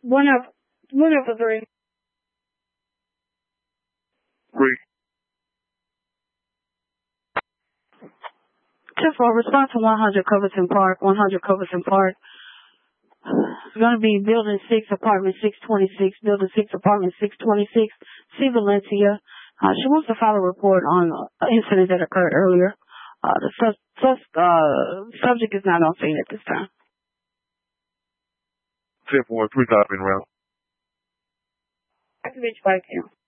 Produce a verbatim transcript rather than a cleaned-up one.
One of, one of the three. Three. Just for response to one hundred Coverton Park, one hundred Coverton Park. It's going to be Building six, Apartment six twenty-six, Building six, Apartment six twenty-six, C. Valencia. Uh, she wants to file a report on an incident that occurred earlier. Uh, the sus, sus, uh, subject is not on scene at this time. ten four, three copy in route. I can reach back to you.